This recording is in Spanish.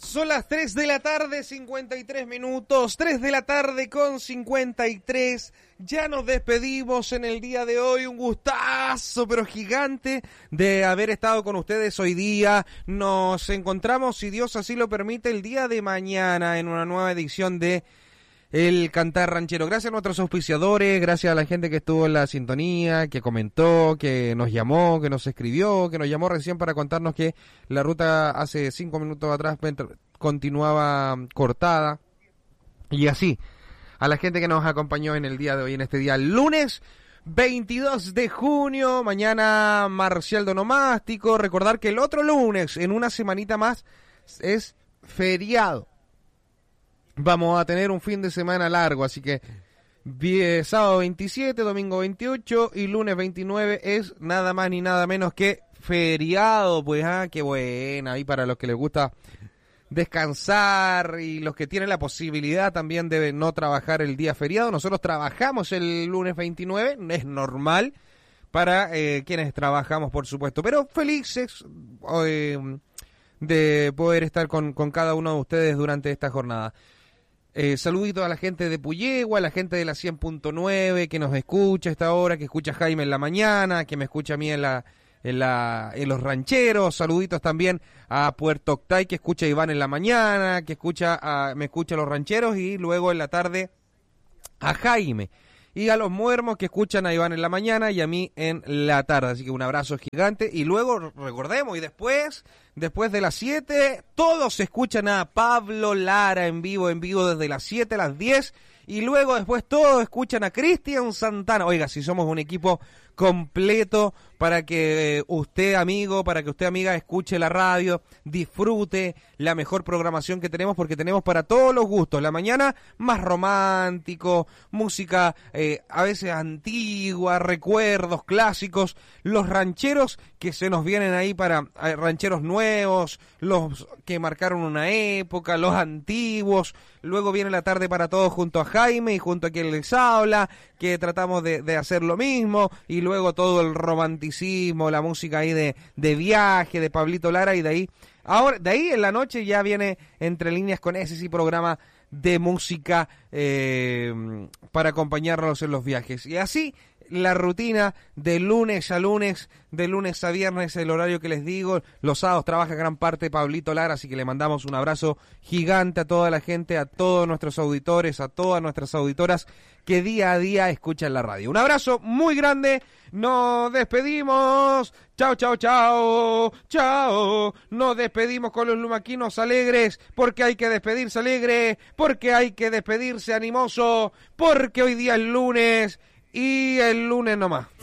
Son las 3 de la tarde, 53 minutos, 3 de la tarde con 53. Ya nos despedimos en el día de hoy. Un gustazo, pero gigante, de haber estado con ustedes hoy día. Nos encontramos, si Dios así lo permite, el día de mañana en una nueva edición de El Cantar Ranchero. Gracias a nuestros auspiciadores, gracias a la gente que estuvo en la sintonía, que comentó, que nos llamó, que nos escribió, que nos llamó recién para contarnos que la ruta hace 5 minutos atrás continuaba cortada. Y así, a la gente que nos acompañó en el día de hoy, en este día lunes 22 de junio, mañana marcial donomástico. Recordar que el otro lunes, en una semanita más, es feriado. Vamos a tener un fin de semana largo, así que sábado 27, domingo 28 y lunes 29 es nada más ni nada menos que feriado. Pues, qué buena, ahí para los que les gusta descansar y los que tienen la posibilidad también de no trabajar el día feriado. Nosotros trabajamos el lunes 29, es normal para quienes trabajamos, por supuesto, pero felices de poder estar con cada uno de ustedes durante esta jornada. Saludito a la gente de Puyehua, a la gente de la 100.9 que nos escucha a esta hora, que escucha a Jaime en la mañana, que me escucha a mí en los rancheros. Saluditos también a Puerto Octay, que escucha a Iván en la mañana, que me escucha a los rancheros, y luego en la tarde a Jaime. Y a los muermos, que escuchan a Iván en la mañana y a mí en la tarde. Así que un abrazo gigante. Y luego, recordemos, y después de las 7, todos escuchan a Pablo Lara en vivo desde las 7 a las 10. Y luego después todos escuchan a Cristian Santana. Oiga, si somos un equipo completo para que usted, amigo, para que usted, amiga, escuche la radio, disfrute la mejor programación que tenemos, porque tenemos para todos los gustos. La mañana más romántico, música a veces antigua, recuerdos clásicos, los rancheros que se nos vienen ahí para rancheros nuevos, los que marcaron una época, los antiguos. Luego viene la tarde para todos junto a Jaime y junto a quien les habla, que tratamos de hacer lo mismo. Y luego todo el romanticismo, la música ahí de viaje, de Pablito Lara, y de ahí en la noche ya viene Entre Líneas con ese sí programa de música para acompañarnos en los viajes. Y así la rutina de lunes a lunes, de lunes a viernes, el horario que les digo. Los sábados trabaja gran parte Pablito Lara, así que le mandamos un abrazo gigante a toda la gente, a todos nuestros auditores, a todas nuestras auditoras que día a día escuchan la radio. Un abrazo muy grande, nos despedimos, chao, chao, chao, chao, nos despedimos con los lumaquinos alegres, porque hay que despedirse alegre, porque hay que despedirse animoso, porque hoy día es lunes, y el lunes nomás.